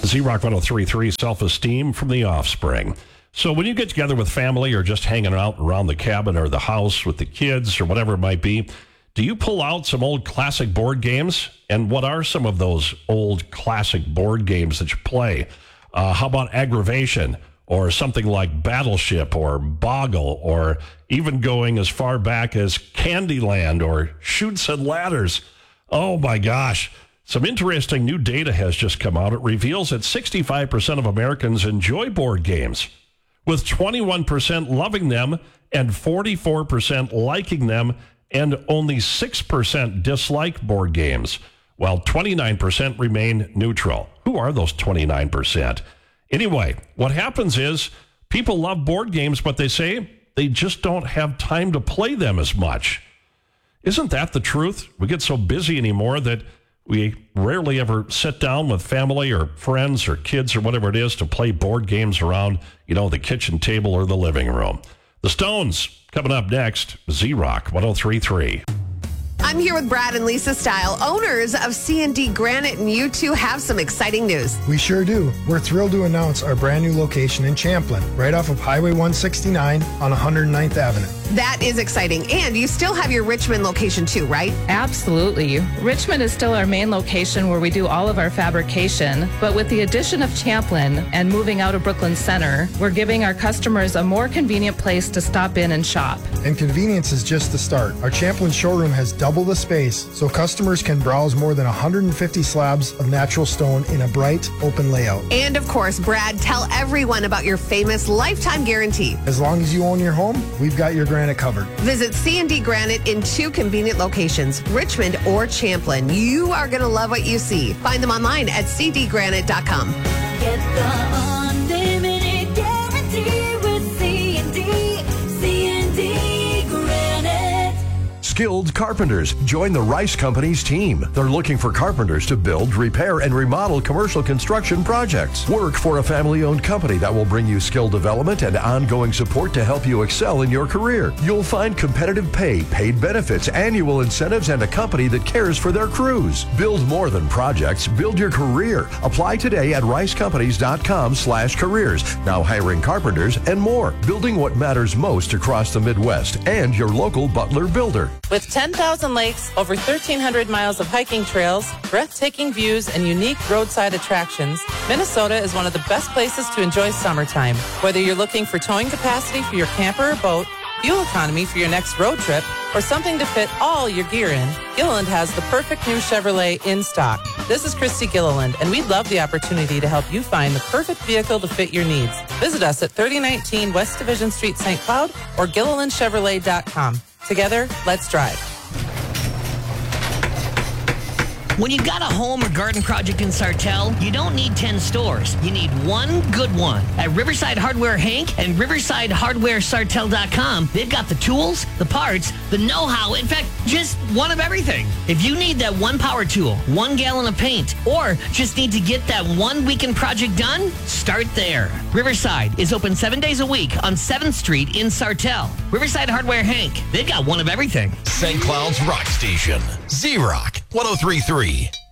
Z-Rock 103.3, Self-Esteem from The Offspring. So when you get together with family or just hanging out around the cabin or the house with the kids or whatever it might be, do you pull out some old classic board games? And what are some of those old classic board games that you play? How about Aggravation or something like Battleship or Boggle, or even going as far back as Candyland or Chutes and Ladders? Oh my gosh. Some interesting new data has just come out. It reveals that 65% of Americans enjoy board games, with 21% loving them and 44% liking them, and only 6% dislike board games, while 29% remain neutral. Who are those 29%? Anyway, what happens is people love board games, but they say they just don't have time to play them as much. Isn't that the truth? We get so busy anymore that we rarely ever sit down with family or friends or kids or whatever it is to play board games around, the kitchen table or the living room. The Stones, coming up next, Z-Rock 103.3. I'm here with Brad and Lisa Style, owners of C&D Granite, and you two have some exciting news. We sure do. We're thrilled to announce our brand new location in Champlin, right off of Highway 169 on 109th Avenue. That is exciting. And you still have your Richmond location too, right? Absolutely. Richmond is still our main location where we do all of our fabrication. But with the addition of Champlin and moving out of Brooklyn Center, we're giving our customers a more convenient place to stop in and shop. And convenience is just the start. Our Champlin showroom has double the space, so customers can browse more than 150 slabs of natural stone in a bright, open layout. And of course, Brad, tell everyone about your famous lifetime guarantee. As long as you own your home, we've got your granite covered. Visit C&D Granite in 2 convenient locations, Richmond or Champlin. You are going to love what you see. Find them online at cdgranite.com. Get the unlimited guarantee with C&D Granite. Skilled carpenters. Join the Rice Companies team. They're looking for carpenters to build, repair, and remodel commercial construction projects. Work for a family-owned company that will bring you skill development and ongoing support to help you excel in your career. You'll find competitive pay, paid benefits, annual incentives, and a company that cares for their crews. Build more than projects. Build your career. Apply today at ricecompanies.com/careers. Now hiring carpenters and more. Building what matters most across the Midwest and your local Butler builder. With 10,000 lakes, over 1,300 miles of hiking trails, breathtaking views, and unique roadside attractions, Minnesota is one of the best places to enjoy summertime. Whether you're looking for towing capacity for your camper or boat, fuel economy for your next road trip, or something to fit all your gear in, Gilliland has the perfect new Chevrolet in stock. This is Christy Gilliland, and we'd love the opportunity to help you find the perfect vehicle to fit your needs. Visit us at 3019 West Division Street, St. Cloud, or GillilandChevrolet.com. Together, let's drive. When you've got a home or garden project in Sartell, you don't need 10 stores. You need one good one. At Riverside Hardware Hank and RiversideHardwareSartell.com, they've got the tools, the parts, the know-how, in fact, just one of everything. If you need that one power tool, 1 gallon of paint, or just need to get that one weekend project done, start there. Riverside is open 7 days a week on 7th Street in Sartell. Riverside Hardware Hank, they've got one of everything. St. Cloud's Rock Station, Z-Rock 103.3.